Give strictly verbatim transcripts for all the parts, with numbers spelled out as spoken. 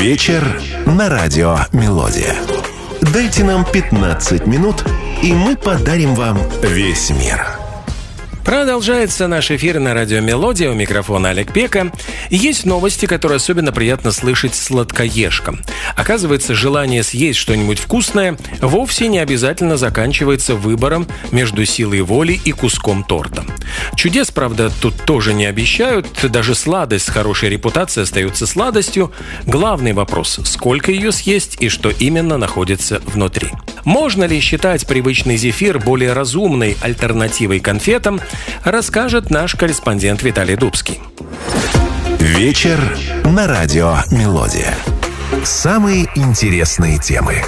Вечер на радио «Мелодия». Дайте нам пятнадцать минут, и мы подарим вам весь мир. Продолжается наш эфир на радио «Мелодия». У микрофона Олег Пека. И есть новости, которые особенно приятно слышать сладкоежкам. Оказывается, желание съесть что-нибудь вкусное вовсе не обязательно заканчивается выбором между силой воли и куском торта. Чудес, правда, тут тоже не обещают. Даже сладость с хорошей репутацией остается сладостью. Главный вопрос – сколько ее съесть и что именно находится внутри. Можно ли считать привычный зефир более разумной альтернативой конфетам, расскажет наш корреспондент Виталий Дубский. Вечер на радио «Мелодия». Самые интересные темы.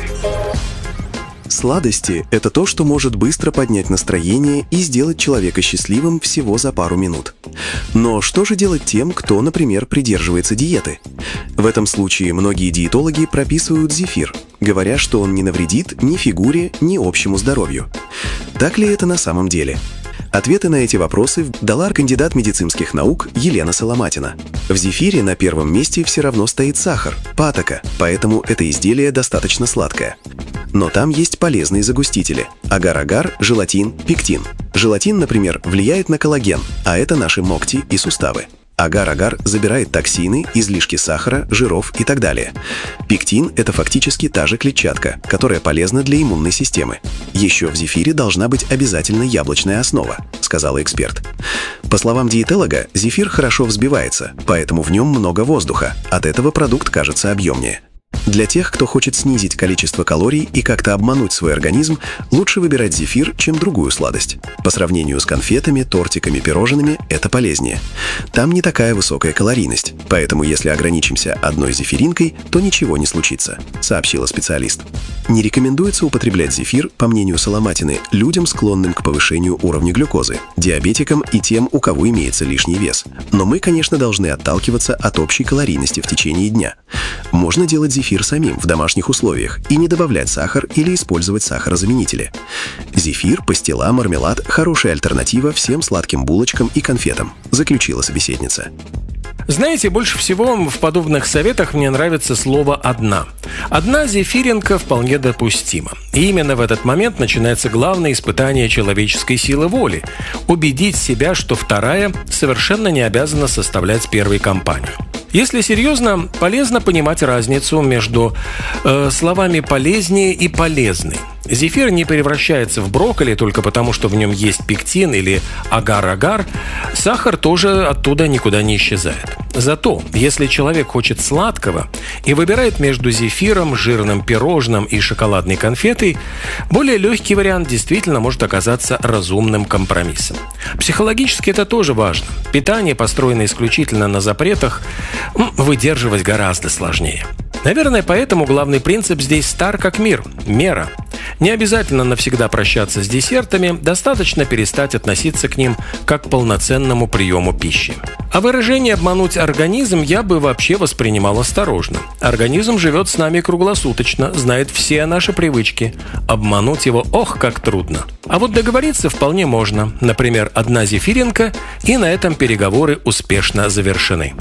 Сладости – это то, что может быстро поднять настроение и сделать человека счастливым всего за пару минут. Но что же делать тем, кто, например, придерживается диеты? В этом случае многие диетологи прописывают зефир, говоря, что он не навредит ни фигуре, ни общему здоровью. Так ли это на самом деле? Ответы на эти вопросы дала кандидат медицинских наук Елена Соломатина. В зефире на первом месте все равно стоит сахар, патока, поэтому это изделие достаточно сладкое. Но там есть полезные загустители – агар-агар, желатин, пектин. Желатин, например, влияет на коллаген, а это наши ногти и суставы. Агар-агар забирает токсины, излишки сахара, жиров и так далее. Пектин – это фактически та же клетчатка, которая полезна для иммунной системы. Еще в зефире должна быть обязательно яблочная основа, сказала эксперт. По словам диетолога, зефир хорошо взбивается, поэтому в нем много воздуха. От этого продукт кажется объемнее. Для тех, кто хочет снизить количество калорий и как-то обмануть свой организм, лучше выбирать зефир, чем другую сладость. По сравнению с конфетами, тортиками, пирожными это полезнее. Там не такая высокая калорийность, поэтому если ограничимся одной зефиринкой, то ничего не случится, сообщила специалист. Не рекомендуется употреблять зефир, по мнению Соломатины, людям, склонным к повышению уровня глюкозы, диабетикам и тем, у кого имеется лишний вес. Но мы, конечно, должны отталкиваться от общей калорийности в течение дня. Можно делать зефир самим в домашних условиях и не добавлять сахар или использовать сахарозаменители. Зефир, пастила, мармелад – хорошая альтернатива всем сладким булочкам и конфетам, заключила собеседница. Знаете, больше всего в подобных советах мне нравится слово «одна». Одна зефиринка вполне допустима. И именно в этот момент начинается главное испытание человеческой силы воли – убедить себя, что вторая совершенно не обязана составлять первой компанию. Если серьезно, полезно понимать разницу между э, словами «полезнее» и «полезный». Зефир не превращается в брокколи только потому, что в нем есть пектин или агар-агар. Сахар тоже оттуда никуда не исчезает. Зато, если человек хочет сладкого и выбирает между зефиром, жирным пирожным и шоколадной конфетой, более легкий вариант действительно может оказаться разумным компромиссом. Психологически это тоже важно. Питание, построенное исключительно на запретах, выдерживать гораздо сложнее. Наверное, поэтому главный принцип здесь стар как мир – мера. Не обязательно навсегда прощаться с десертами, достаточно перестать относиться к ним как к полноценному приему пищи. А выражение «обмануть организм» я бы вообще воспринимал осторожно. Организм живет с нами круглосуточно, знает все наши привычки. Обмануть его ох, как трудно. А вот договориться вполне можно. Например, одна зефиринка, и на этом переговоры успешно завершены.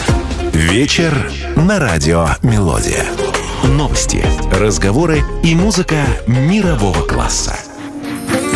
Вечер на радио «Мелодия». Новости, разговоры и музыка мирового класса.